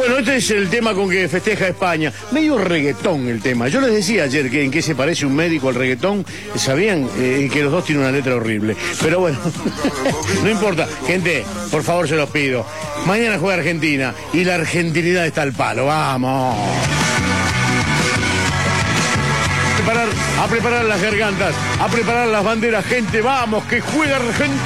Bueno, este es el tema con que festeja España. Medio reggaetón el tema. Yo les decía ayer que en qué se parece un médico al reggaetón. Sabían que los dos tienen una letra horrible. Pero bueno, no importa. Gente, por favor se los pido. Mañana juega Argentina y la argentinidad está al palo. ¡Vamos! A preparar las gargantas, a preparar las banderas. Gente, vamos, que juega Argentina.